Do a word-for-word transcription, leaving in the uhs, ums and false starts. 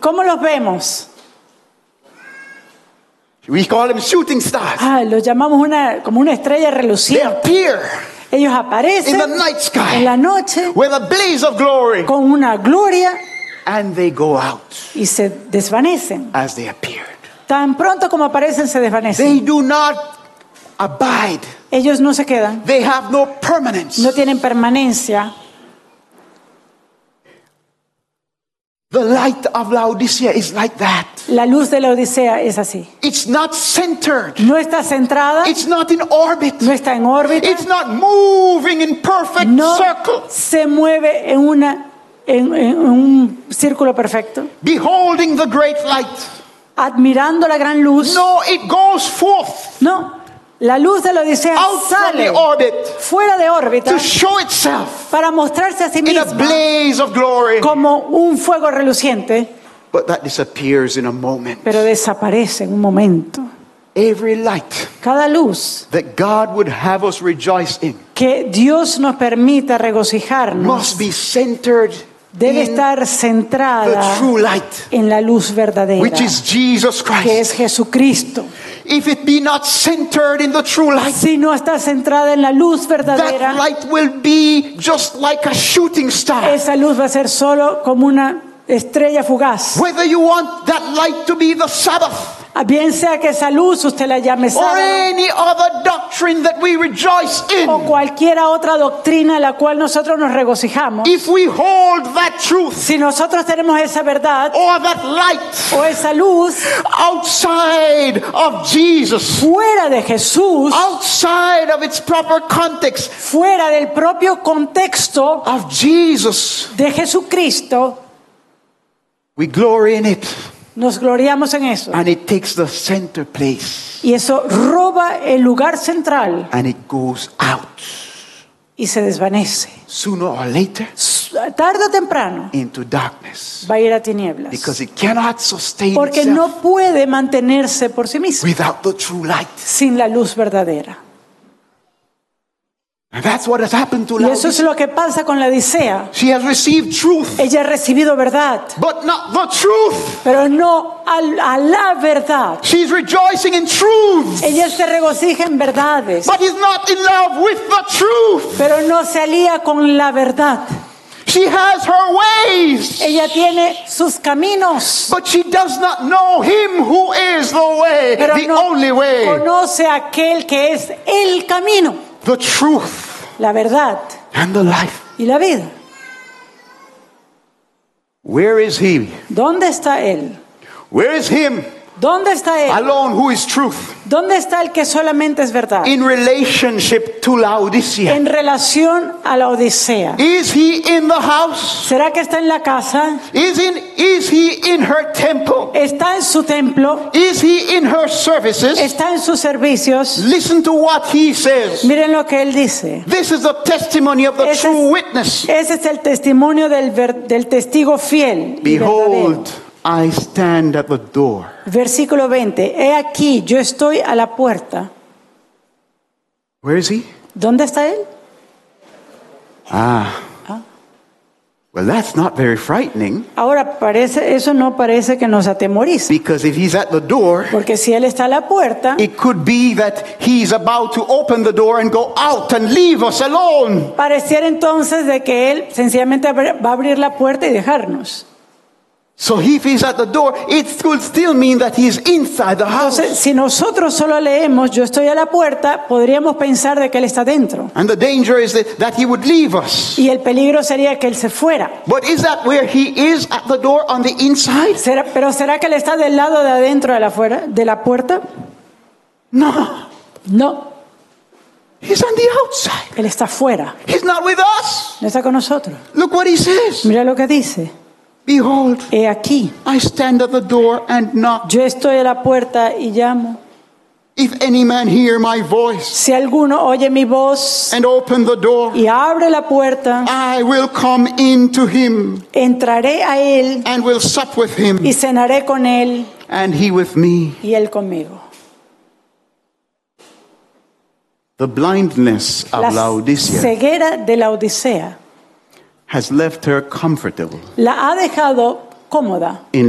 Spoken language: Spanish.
cómo los vemos? We call them shooting stars. Ah, los llamamos una, como una estrella They reluciente. appear Ellos aparecen in the night sky en la noche with a blaze of glory, con una gloria and they go out y se desvanecen. as they appeared. Tan pronto como aparecen, se They desvanecen. do not abide. Ellos no se quedan, They have no permanence. no tienen permanencia. The light of Laodicea is like that. La luz de la Odisea es así. It's not centered. No está centrada, It's not in orbit. no está en órbita, It's not moving in perfect no circle, se mueve en, una, en, en un círculo perfecto, beholding the great light. admirando la gran luz. No, it goes forth No, la luz de la Odisea out from sale the orbit fuera de órbita to show itself para mostrarse a sí in a misma blaze of glory. como un fuego reluciente, But that disappears in a moment. pero desaparece en un momento. Every light Cada luz that God would have us rejoice in que Dios nos permita regocijarnos must be centered debe in estar centrada the true light, en la luz verdadera, which is Jesus que es Christ. Jesucristo. If it be not centered in the true light, Si no está centrada en la luz that verdadera, light will be just like a shooting star. esa luz va a ser solo como una estrella fugaz. Whether you want that light to be the Sabbath Bien sea que esa luz usted la llame or sábado any other doctrine that we rejoice o in, cualquiera otra doctrina en la cual nosotros nos regocijamos, if we hold that truth si nosotros tenemos esa verdad or that light o esa luz outside of Jesus, fuera de Jesús, outside of its proper context fuera del propio contexto of Jesus, de Jesucristo, we glory in it, nos gloriamos en eso. and it takes the center place, Y eso roba el lugar central and it goes out y se desvanece. sooner or later Tarde o temprano into darkness, va a ir a tinieblas. because it cannot sustain Porque itself no puede mantenerse por sí mismo without the true light. sin la luz verdadera. And that's what has happened to Y eso es Laodicea. lo que pasa con la Odisea. She has received truth, Ella ha recibido verdad, but not the truth. pero no al- a la verdad. She's rejoicing in truth, Ella se regocija en verdades, but is not in love with the truth. pero no se alía con la verdad. She has her ways, Ella tiene sus caminos, but she does not know him who is the way, pero the no only way, conoce a aquel que es el camino, the truth, la verdad and the life. y la vida. Where is he? ¿Dónde está él? Where is him ¿Dónde está él? alone who is truth ¿Dónde está el que solamente es verdad? in relationship to Laodicea? En relación a la Odisea. Is he in the house? ¿Será que está en la casa? Is in is he in her temple? ¿Está en su templo? Is he in her services? ¿Está en sus servicios? Listen to what he says. Miren lo que él dice. This is the testimony of the Ese true es, witness. ese es el testimonio del, ver- del testigo fiel. y Behold, verdadero. I stand at the door. Versículo veinte. He aquí, yo estoy a la puerta. Where is he? ¿Dónde está él? Ah. Well, that's not very frightening, Ahora, parece, eso no parece que nos atemorice. because if he's at the door, Porque si él está a la puerta, it could be that he's about to open the door and go out and leave us alone. pareciera entonces de que él sencillamente abr- va a abrir la puerta y dejarnos. So if he's at the door, it could still mean that he's inside the house. Entonces, si nosotros solo leemos yo estoy a la puerta, podríamos pensar de que él está dentro. And the danger is that, that he would leave us. Y el peligro sería que él se fuera. But is that where he is, at the door on the inside? ¿Será, pero ¿será que él está del lado de adentro de la, fuera, de la puerta? No. No, He's on the outside. él está fuera. He's not with us. No está con nosotros. Look what he says. Mira lo que dice. Behold, He aquí, I stand at the door and knock. yo estoy a la puerta y llamo. If any man hear my voice Si alguno oye mi voz and open the door, y abre la puerta, I will come in to him entraré a él and will sup with him, y cenaré con él and he with me. y él conmigo. The blindness of La Laodicea ceguera de la Odisea has left her comfortable la ha dejado cómoda in